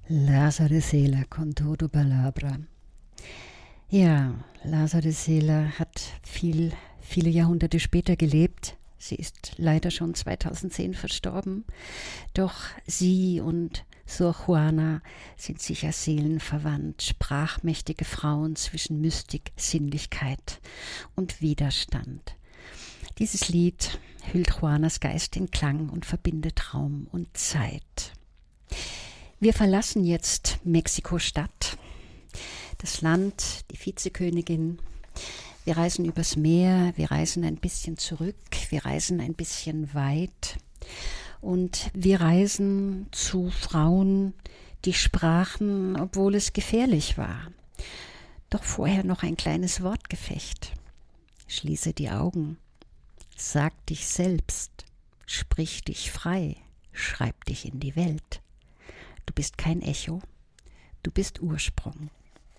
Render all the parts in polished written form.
Lazare Sela con todo palabra. Ja, Lazare Sela hat viele Jahrhunderte später gelebt. Sie ist leider schon 2010 verstorben. Doch sie und Sor Juana sind sicher seelenverwandt, sprachmächtige Frauen zwischen Mystik, Sinnlichkeit und Widerstand. Dieses Lied hüllt Juanas Geist in Klang und verbindet Raum und Zeit. Wir verlassen jetzt Mexiko-Stadt, das Land, die Vizekönigin. Wir reisen übers Meer, wir reisen ein bisschen zurück, wir reisen ein bisschen weit und wir reisen zu Frauen, die sprachen, obwohl es gefährlich war. Doch vorher noch ein kleines Wortgefecht. Schließe die Augen, sag dich selbst, sprich dich frei, schreib dich in die Welt. Du bist kein Echo, du bist Ursprung.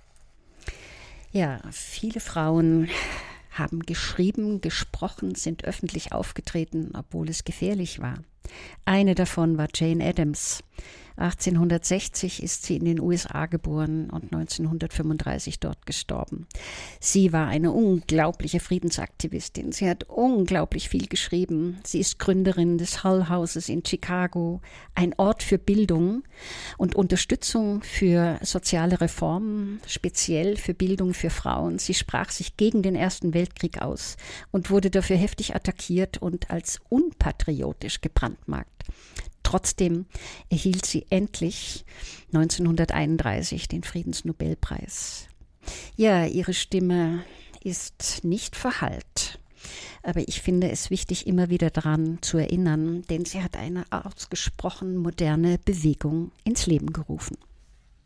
Ja, viele Frauen haben geschrieben, gesprochen, sind öffentlich aufgetreten, obwohl es gefährlich war. Eine davon war Jane Addams. 1860 ist sie in den USA geboren und 1935 dort gestorben. Sie war eine unglaubliche Friedensaktivistin. Sie hat unglaublich viel geschrieben. Sie ist Gründerin des Hull Houses in Chicago, ein Ort für Bildung und Unterstützung für soziale Reformen, speziell für Bildung für Frauen. Sie sprach sich gegen den Ersten Weltkrieg aus und wurde dafür heftig attackiert und als unpatriotisch gebrandmarkt. Trotzdem erhielt sie endlich 1931 den Friedensnobelpreis. Ja, ihre Stimme ist nicht verhallt, aber ich finde es wichtig, immer wieder daran zu erinnern, denn sie hat eine ausgesprochen moderne Bewegung ins Leben gerufen.